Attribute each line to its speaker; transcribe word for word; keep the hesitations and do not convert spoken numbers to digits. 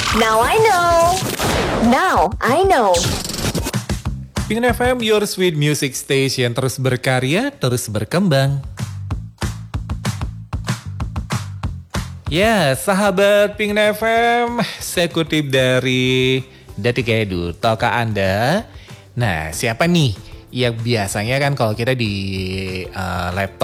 Speaker 1: Now I know. Now I know.
Speaker 2: Pingin F M, your sweet music station, terus berkarya, terus berkembang. Ya, sahabat Pingin F M, saya kutip dari Detik Edu, tahukah Anda? Nah, siapa nih yang biasanya kan kalau kita di uh, laptop